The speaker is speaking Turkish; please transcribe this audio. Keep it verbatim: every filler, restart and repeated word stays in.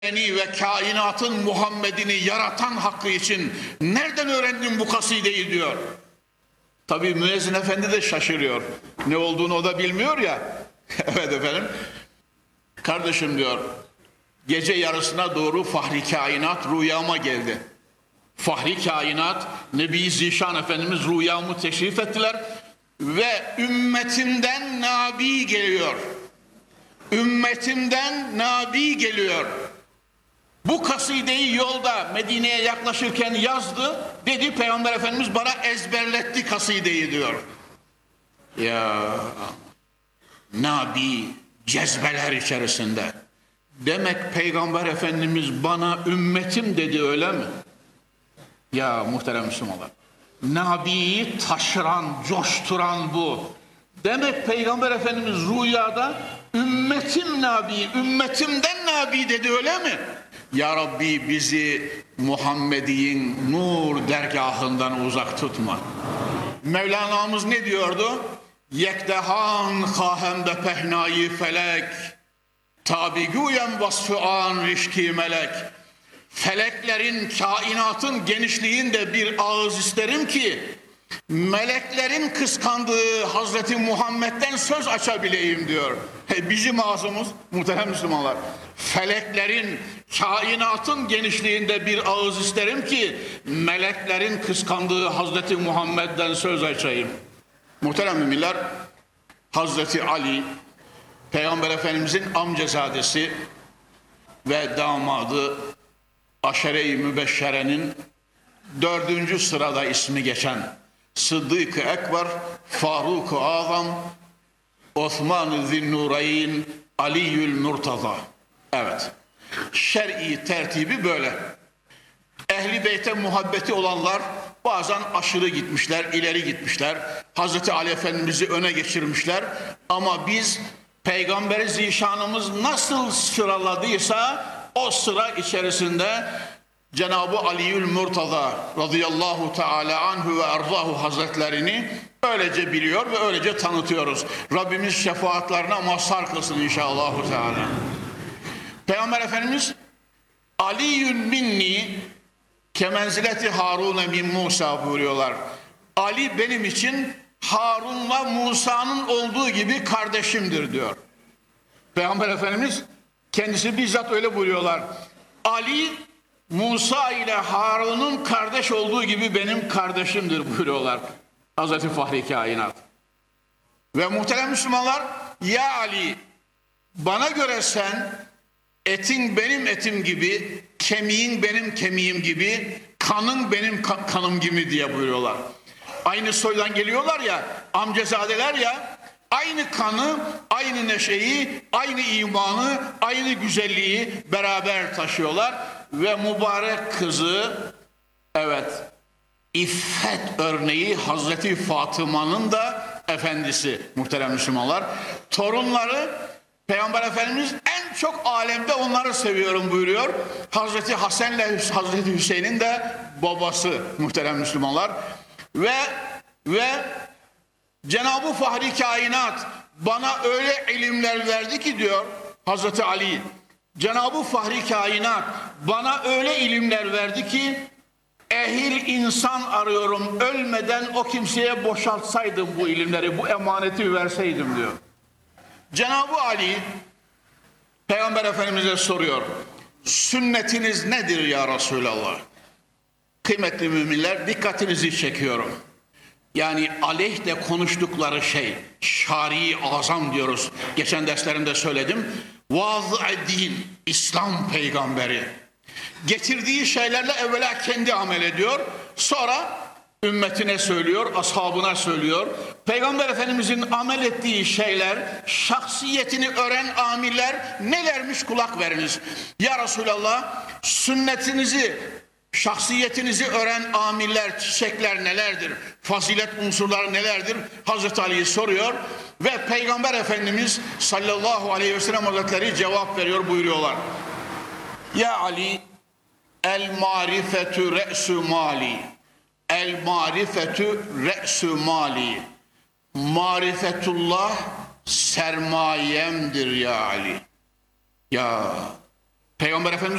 ve kainatın Muhammed'ini yaratan hakkı için nereden öğrendin bu kasideyi diyor. Tabii müezzin efendi de şaşırıyor. Ne olduğunu o da bilmiyor ya. Evet efendim. Kardeşim diyor, gece yarısına doğru Fahri Kainat rüyama geldi. Fahri Kainat Nebi Zişan Efendimiz rüyamı teşrif ettiler ve ümmetimden Nabi geliyor. Ümmetimden Nabi geliyor. Bu kasideyi yolda Medine'ye yaklaşırken yazdı. Dedi Peygamber Efendimiz bana ezberletti kasideyi diyor. Ya Nabi cezbeler içerisinde. Demek Peygamber Efendimiz bana ümmetim dedi, öyle mi? Ya muhterem Müslümanlar. Nabi'yi taşıran, coşturan bu. Demek Peygamber Efendimiz rüyada ümmetim Nabi, ümmetimden Nabi dedi, öyle mi? Ya Rabbi bizi Muhammed'in nur dergahından uzak tutma. Mevlana'mız ne diyordu? Yekdehan khahem be pehnayı felek, tabigüyen vasfı an rişki melek. Feleklerin, kainatın genişliğinde bir ağız isterim ki meleklerin kıskandığı Hazreti Muhammed'den söz açabileyim diyor. Bizim ağzımız muhterem Müslümanlar. Feleklerin, kainatın genişliğinde bir ağız isterim ki meleklerin kıskandığı Hazreti Muhammed'den söz açayım. Muhterem müminler, Hazreti Ali Peygamber Efendimizin amcazadesi ve damadı, Aşere-i Mübeşşere'nin dördüncü sırada ismi geçen Sıddık-ı Ekber, Faruk-ı Azam, Osman-ı Zinnureyn, Ali'ül Murtaza. Evet, şer'i tertibi böyle. Ehli Beyt'e muhabbeti olanlar bazen aşırı gitmişler, ileri gitmişler. Hazreti Ali Efendimiz'i öne geçirmişler. Ama biz Peygamber-i Zişanımız nasıl sıraladıysa o sıra içerisinde Cenab-ı Ali'ül Murtaza radıyallahu teala anhu ve erzahu hazretlerini öylece biliyor ve öylece tanıtıyoruz. Rabbimiz şefaatlerine mazhar kılsın inşallah teala. Peygamber Efendimiz Ali'yün minni kemenzileti Harun'e min Musa buyuruyorlar. Ali benim için Harun'la Musa'nın olduğu gibi kardeşimdir diyor. Peygamber Efendimiz kendisi bizzat öyle buyuruyorlar. Ali Musa ile Harun'un kardeş olduğu gibi benim kardeşimdir buyuruyorlar. Hazreti Fahri Kainat. Ve muhterem Müslümanlar, ya Ali, bana göre sen etin benim etim gibi, kemiğin benim kemiğim gibi, kanın benim kanım gibi diye buyuruyorlar. Aynı soydan geliyorlar ya, amcazadeler ya, aynı kanı, aynı neşeyi, aynı imanı, aynı güzelliği beraber taşıyorlar. Ve mübarek kızı, evet, İffet örneği Hazreti Fatıma'nın da efendisi muhterem Müslümanlar. Torunları Peygamber Efendimiz en çok alemde onları seviyorum buyuruyor. Hazreti Hasan ile Hazreti Hüseyin'in de babası muhterem Müslümanlar. Ve ve Cenab-ı Fahri Kainat bana öyle ilimler verdi ki diyor Hazreti Ali. Cenab-ı Fahri Kainat bana öyle ilimler verdi ki ehil insan arıyorum, ölmeden o kimseye boşaltsaydım bu ilimleri, bu emaneti verseydim diyor. Cenab-ı Ali Peygamber Efendimiz'e soruyor. Sünnetiniz nedir ya Resulallah? Kıymetli müminler, dikkatinizi çekiyorum. Yani aleyhde konuştukları şey, şari azam diyoruz. Geçen derslerimde söyledim. Vaz-ı din, İslam peygamberi. Getirdiği şeylerle evvela kendi amel ediyor. Sonra ümmetine söylüyor, ashabına söylüyor. Peygamber Efendimizin amel ettiği şeyler, şahsiyetini öğren amiller nelermiş, kulak veriniz. Ya Resulallah, sünnetinizi, şahsiyetinizi öğren amiller, çiçekler nelerdir? Fazilet unsurları nelerdir? Hazreti Ali'yi soruyor ve Peygamber Efendimiz sallallahu aleyhi ve sellem Hazretleri cevap veriyor, buyuruyorlar. Ya Ali, el marifetü re'sü mali. El marifetü re'sü mali. Marifetullah sermayemdir ya Ali. Ya Peygamber Efendimiz